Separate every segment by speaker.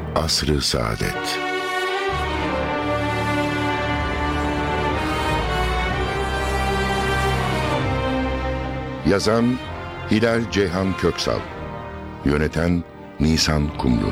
Speaker 1: Asr-ı Saadet. Yazan Hilal Ceyhan Köksal. Yöneten Nisan Kumru.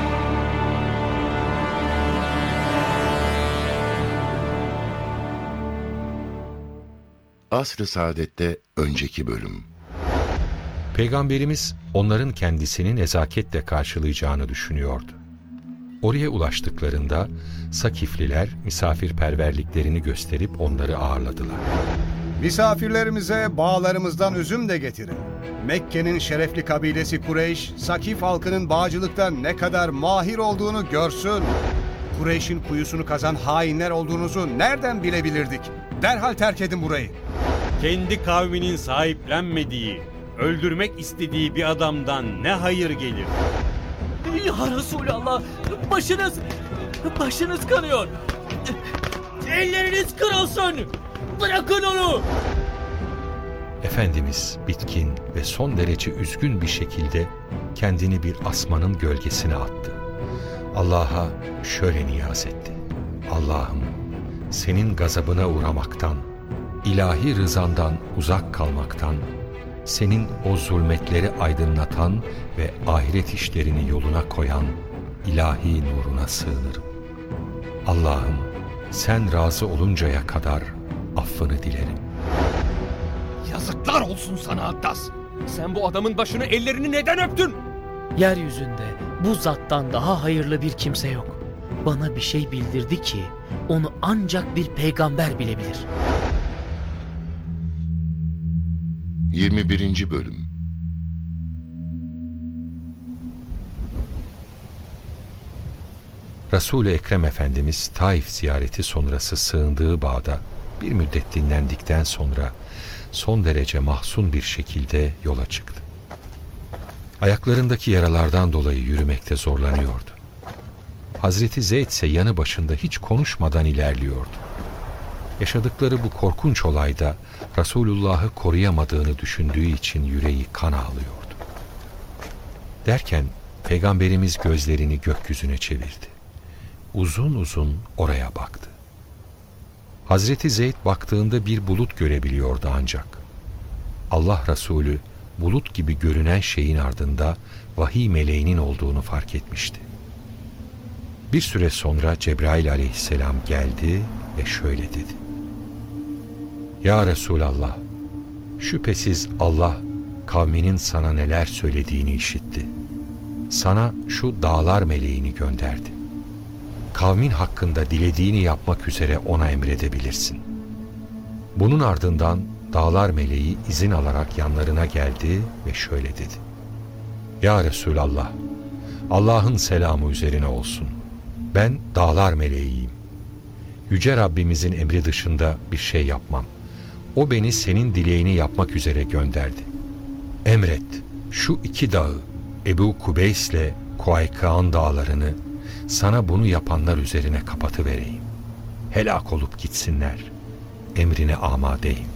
Speaker 1: Asr-ı Saadet'te önceki bölüm.
Speaker 2: Peygamberimiz onların kendisini nezaketle karşılayacağını düşünüyordu. Oraya ulaştıklarında Sakifliler misafirperverliklerini gösterip onları ağırladılar.
Speaker 3: Misafirlerimize bağlarımızdan üzüm de getirin. Mekke'nin şerefli kabilesi Kureyş, Sakif halkının bağcılıkta ne kadar mahir olduğunu görsün. Kureyş'in kuyusunu kazan hainler olduğunuzu nereden bilebilirdik? Derhal terk edin burayı.
Speaker 4: Kendi kavminin sahiplenmediği, öldürmek istediği bir adamdan ne hayır gelir?
Speaker 5: Ya Resulallah, başınız kanıyor. Elleriniz kırılsın. Bırakın onu.
Speaker 2: Efendimiz bitkin ve son derece üzgün bir şekilde kendini bir asmanın gölgesine attı. Allah'a şöyle niyaz etti: Allah'ım, senin gazabına uğramaktan, ilahi rızandan uzak kalmaktan, senin o zulmetleri aydınlatan ve ahiret işlerini yoluna koyan ilahi nuruna sığınırım. Allah'ım, sen razı oluncaya kadar affını dilerim.
Speaker 6: Yazıklar olsun sana Addas! Sen bu adamın başını, ellerini neden öptün?
Speaker 5: Yeryüzünde bu zattan daha hayırlı bir kimse yok. Bana bir şey bildirdi ki onu ancak bir peygamber bilebilir.
Speaker 1: 21. Bölüm.
Speaker 2: Resul-i Ekrem Efendimiz Taif ziyareti sonrası sığındığı bağda bir müddet dinlendikten sonra son derece mahzun bir şekilde yola çıktı. Ayaklarındaki yaralardan dolayı yürümekte zorlanıyordu. Hazreti Zeyd ise yanı başında hiç konuşmadan ilerliyordu. Yaşadıkları bu korkunç olayda Resulullah'ı koruyamadığını düşündüğü için yüreği kan ağlıyordu. Derken Peygamberimiz gözlerini gökyüzüne çevirdi. Uzun uzun oraya baktı. Hazreti Zeyd baktığında bir bulut görebiliyordu ancak. Allah Resulü bulut gibi görünen şeyin ardında vahiy meleğinin olduğunu fark etmişti. Bir süre sonra Cebrail aleyhisselam geldi ve şöyle dedi: Ya Resulallah, şüphesiz Allah kavminin sana neler söylediğini işitti. Sana şu dağlar meleğini gönderdi. Kavmin hakkında dilediğini yapmak üzere ona emredebilirsin. Bunun ardından dağlar meleği izin alarak yanlarına geldi ve şöyle dedi: Ya Resulallah, Allah'ın selamı üzerine olsun. Ben dağlar meleğiyim. Yüce Rabbimizin emri dışında bir şey yapmam. O beni senin dileğini yapmak üzere gönderdi. Emret, şu iki dağı, Ebu Kubeys ile Kuaykaan dağlarını sana bunu yapanlar üzerine kapatıvereyim. Helak olup gitsinler. Emrine amadeyim.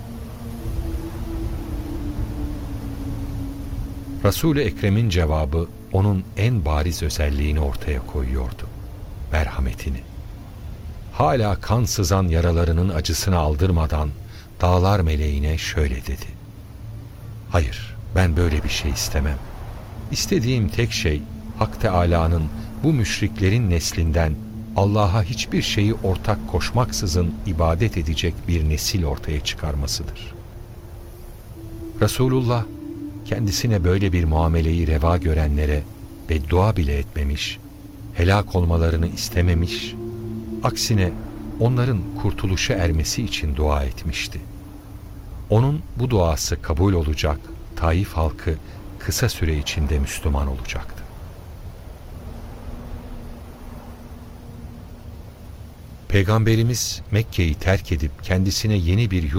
Speaker 2: Resul-i Ekrem'in cevabı onun en bariz özelliğini ortaya koyuyordu: merhametini. Hala kan sızan yaralarının acısını aldırmadan dağlar meleğine şöyle dedi: Hayır, ben böyle bir şey istemem. İstediğim tek şey Hak Teâlâ'nın bu müşriklerin neslinden Allah'a hiçbir şeyi ortak koşmaksızın ibadet edecek bir nesil ortaya çıkarmasıdır. Resulullah kendisine böyle bir muameleyi reva görenlere beddua bile etmemiş, helak olmalarını istememiş, aksine onların kurtuluşa ermesi için dua etmişti. Onun bu duası kabul olacak, Taif halkı kısa süre içinde Müslüman olacaktı. Peygamberimiz Mekke'yi terk edip kendisine yeni bir